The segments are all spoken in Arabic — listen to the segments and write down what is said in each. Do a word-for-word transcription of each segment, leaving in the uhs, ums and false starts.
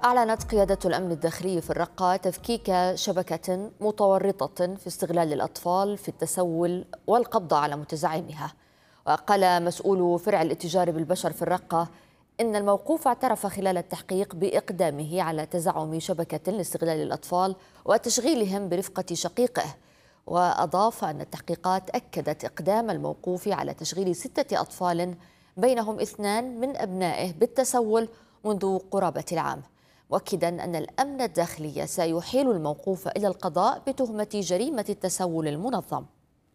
أعلنت قيادة الأمن الداخلي في الرقة تفكيك شبكة متورطة في استغلال الأطفال في التسول والقبض على متزعمها. وقال مسؤول فرع الاتجار بالبشر في الرقة إن الموقوف اعترف خلال التحقيق بإقدامه على تزعم شبكة لاستغلال الأطفال وتشغيلهم برفقة شقيقه. وأضاف أن التحقيقات أكدت إقدام الموقوف على تشغيل ستة أطفال بينهم اثنان من أبنائه بالتسول منذ قرابة العام، مؤكدا أن الأمن الداخلي سيحيل الموقوف إلى القضاء بتهمة جريمة التسول المنظم.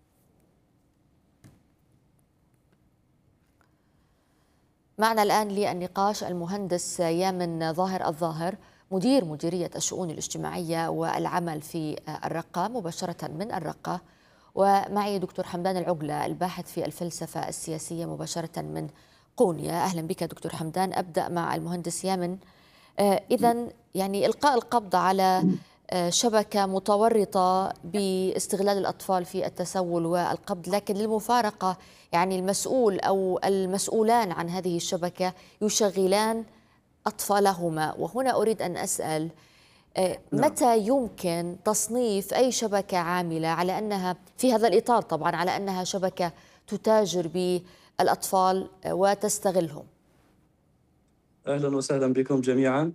معنا الآن للنقاش المهندس يامن ظاهر الظاهر، مدير مديرية الشؤون الاجتماعية والعمل في الرقة مباشرة من الرقة، ومعي دكتور حمدان العقلة الباحث في الفلسفة السياسية مباشرة من قونيا. أهلا بك دكتور حمدان. أبدأ مع المهندس يامن. إذن يعني إلقاء القبض على شبكة متورطة باستغلال الأطفال في التسول والقبض، لكن للمفارقة يعني المسؤول أو المسؤولان عن هذه الشبكة يشغلان أطفالهما. وهنا أريد أن أسأل متى يمكن تصنيف أي شبكة عاملة على أنها في هذا الإطار، طبعا على أنها شبكة تتاجر بالأطفال وتستغلهم؟ أهلا وسهلا بكم جميعا.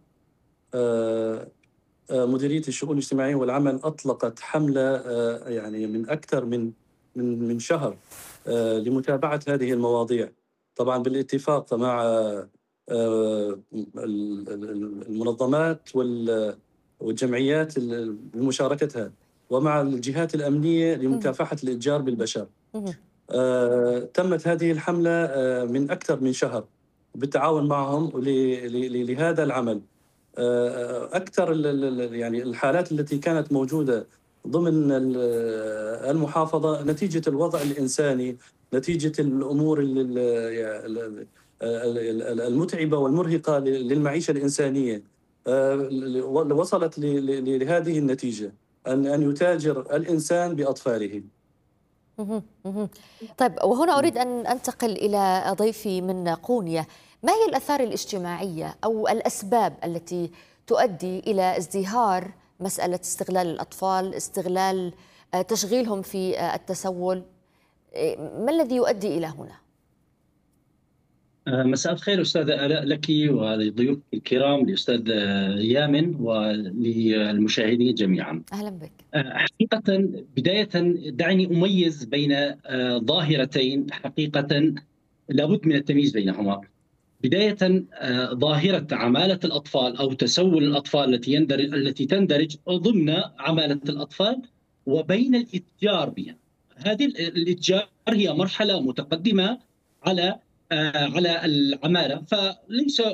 مديرية الشؤون الاجتماعية والعمل أطلقت حملة يعني من أكثر من من من شهر لمتابعة هذه المواضيع، طبعا بالاتفاق مع المنظمات والجمعيات بمشاركتها ومع الجهات الأمنية لمكافحة الإتجار بالبشر. تمت هذه الحملة من أكثر من شهر بالتعاون معهم لهذا العمل. أكثر يعني الحالات التي كانت موجودة ضمن المحافظة نتيجة الوضع الإنساني، نتيجة الأمور المتعبة والمرهقة للمعيشة الإنسانية، وصلت لهذه النتيجة أن أن يتاجر الإنسان بأطفاله. طيب، وهنا أريد أن أنتقل إلى ضيفي من قونيا. ما هي الآثار الاجتماعية أو الأسباب التي تؤدي إلى ازدهار مسألة استغلال الأطفال، استغلال تشغيلهم في التسول؟ ما الذي يؤدي إلى هنا؟ مساء الخير أستاذة آلاء لك ولضيوف الكرام، لأستاذ يامن وللمشاهدين جميعا. أهلا بك. حقيقة بداية دعني أميز بين ظاهرتين حقيقة لابد من التمييز بينهما. بداية ظاهرة عمالة الأطفال أو تسول الأطفال التي يندرج التي تندرج ضمن عمالة الأطفال، وبين الإتجار بها. هذه الإتجار هي مرحلة متقدمة على على العمالة، فليس